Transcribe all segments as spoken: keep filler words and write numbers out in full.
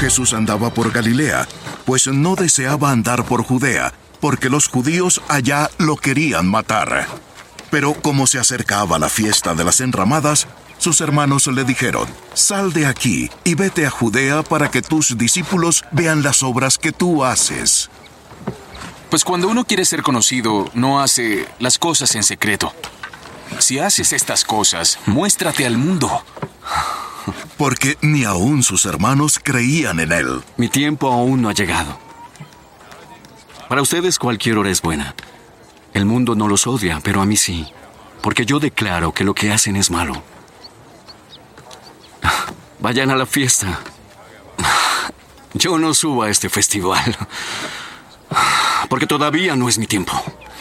Jesús andaba por Galilea, pues no deseaba andar por Judea, porque los judíos allá lo querían matar. Pero como se acercaba la fiesta de las enramadas, sus hermanos le dijeron: «Sal de aquí y vete a Judea para que tus discípulos vean las obras que tú haces». Pues cuando uno quiere ser conocido, no hace las cosas en secreto. Si haces estas cosas, muéstrate al mundo. Porque ni aún sus hermanos creían en él. Mi tiempo aún no ha llegado. Para ustedes cualquier hora es buena. El mundo no los odia, pero a mí sí. Porque yo declaro que lo que hacen es malo. Vayan a la fiesta. Yo no subo a este festival. Porque todavía no es mi tiempo.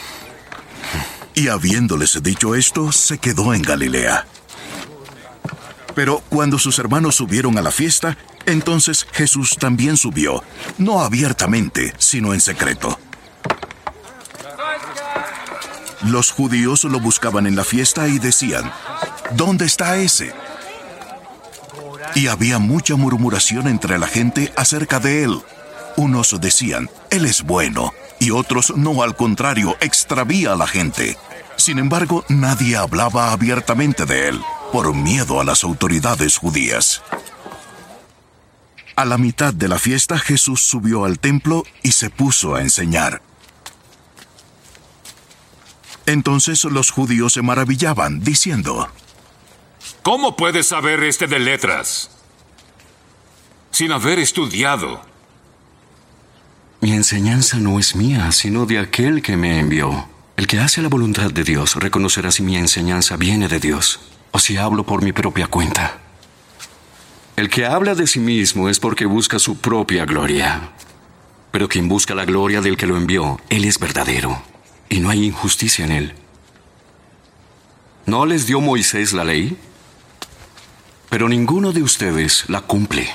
Y habiéndoles dicho esto, se quedó en Galilea. Pero cuando sus hermanos subieron a la fiesta, entonces Jesús también subió, no abiertamente, sino en secreto. Los judíos lo buscaban en la fiesta y decían: «¿Dónde está ese?». Y había mucha murmuración entre la gente acerca de él. Unos decían: «Él es bueno», y otros: «No, al contrario, extravía a la gente». Sin embargo, nadie hablaba abiertamente de él, por miedo a las autoridades judías. A la mitad de la fiesta, Jesús subió al templo y se puso a enseñar. Entonces los judíos se maravillaban, diciendo: ¿Cómo puede saber este de letras sin haber estudiado? Mi enseñanza no es mía, sino de aquel que me envió. El que hace la voluntad de Dios reconocerá si mi enseñanza viene de Dios o si hablo por mi propia cuenta. El que habla de sí mismo es porque busca su propia gloria. Pero quien busca la gloria del que lo envió, él es verdadero, y no hay injusticia en él. ¿No les dio Moisés la ley? Pero ninguno de ustedes la cumple.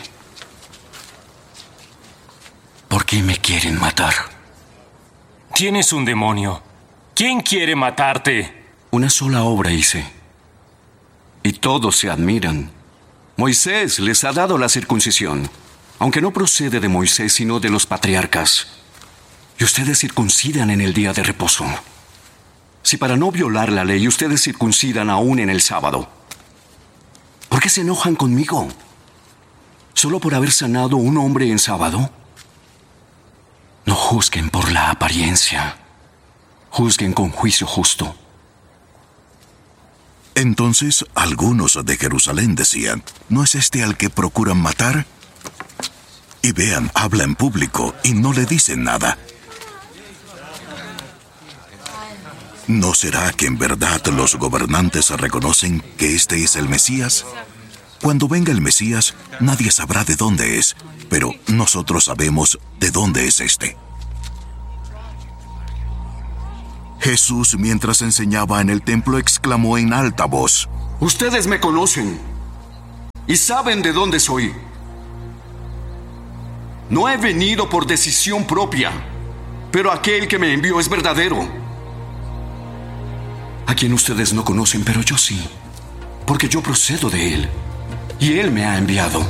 ¿Por qué me quieren matar? Tienes un demonio. ¿Quién quiere matarte? Una sola obra hice, y todos se admiran. Moisés les ha dado la circuncisión, aunque no procede de Moisés, sino de los patriarcas. Y ustedes circuncidan en el día de reposo. Si para no violar la ley ustedes circuncidan aún en el sábado, ¿por qué se enojan conmigo? ¿Solo por haber sanado un hombre en sábado? No juzguen por la apariencia. Juzguen con juicio justo. Entonces algunos de Jerusalén decían: ¿No es este al que procuran matar? Y vean, habla en público y no le dicen nada. ¿No será que en verdad los gobernantes reconocen que este es el Mesías? Cuando venga el Mesías, nadie sabrá de dónde es, pero nosotros sabemos de dónde es este. Jesús, mientras enseñaba en el templo, exclamó en alta voz: Ustedes me conocen y saben de dónde soy. No he venido por decisión propia, pero aquel que me envió es verdadero, a quien ustedes no conocen, pero yo sí, porque yo procedo de él, y él me ha enviado.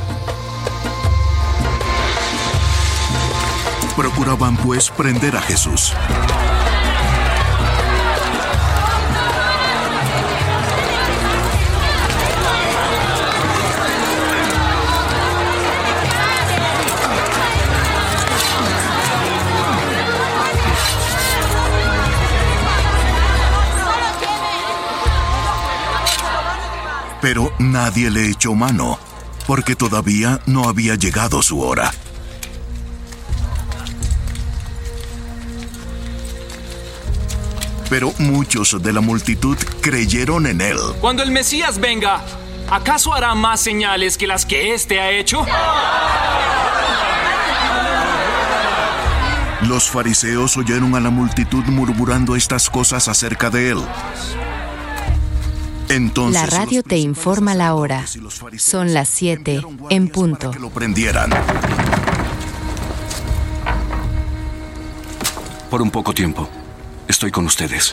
Procuraban, pues, prender a Jesús. Pero nadie le echó mano, porque todavía no había llegado su hora. Pero muchos de la multitud creyeron en él. Cuando el Mesías venga, ¿acaso hará más señales que las que éste ha hecho? Los fariseos oyeron a la multitud murmurando estas cosas acerca de él. Entonces, la radio te informa la hora. Son las siete en punto. Que lo prendieran. Por un poco tiempo, estoy con ustedes.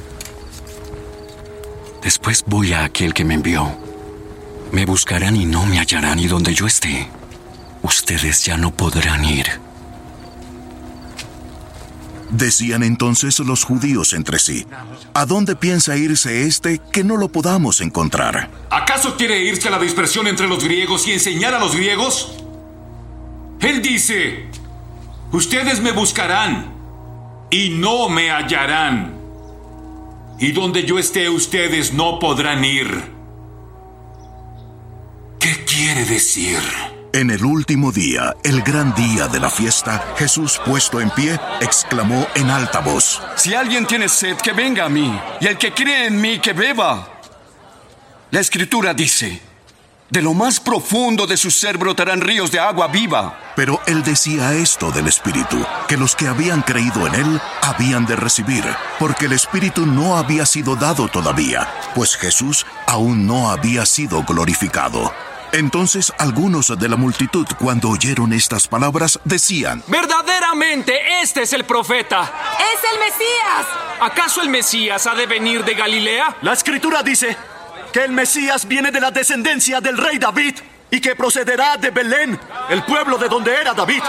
Después voy a aquel que me envió. Me buscarán y no me hallarán, y donde yo esté, ustedes ya no podrán ir. Decían entonces los judíos entre sí: ¿a dónde piensa irse este que no lo podamos encontrar? ¿Acaso quiere irse a la dispersión entre los griegos y enseñar a los griegos? Él dice: ustedes me buscarán y no me hallarán. Y donde yo esté, ustedes no podrán ir. ¿Qué quiere decir? En el último día, el gran día de la fiesta, Jesús, puesto en pie, exclamó en alta voz: Si alguien tiene sed, que venga a mí, y el que cree en mí, que beba. La Escritura dice: de lo más profundo de su ser brotarán ríos de agua viva. Pero él decía esto del Espíritu, que los que habían creído en él habían de recibir, porque el Espíritu no había sido dado todavía, pues Jesús aún no había sido glorificado. Entonces algunos de la multitud, cuando oyeron estas palabras, decían: verdaderamente este es el profeta. ¡Es el Mesías! ¿Acaso el Mesías ha de venir de Galilea? La Escritura dice que el Mesías viene de la descendencia del rey David y que procederá de Belén, el pueblo de donde era David.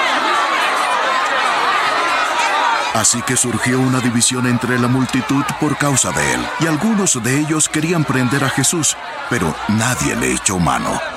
Así que surgió una división entre la multitud por causa de él, y algunos de ellos querían prender a Jesús, pero nadie le echó mano.